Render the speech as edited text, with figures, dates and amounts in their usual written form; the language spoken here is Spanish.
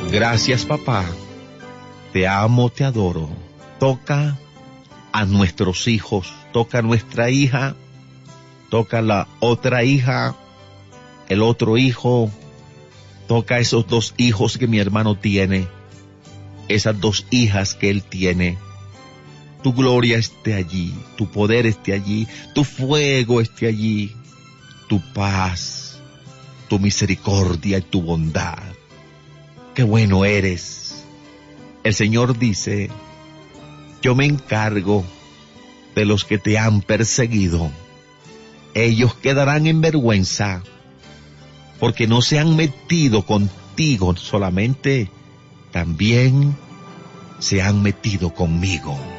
Gracias, papá. Te amo, te adoro. Toca a nuestros hijos, toca a nuestra hija, toca a la otra hija, el otro hijo, toca a esos 2 hijos que mi hermano tiene, esas 2 hijas que él tiene. Tu gloria esté allí, tu poder esté allí, tu fuego esté allí, tu paz, tu misericordia y tu bondad. Qué bueno eres. El Señor dice: yo me encargo de los que te han perseguido. Ellos quedarán en vergüenza, porque no se han metido contigo solamente, también se han metido conmigo.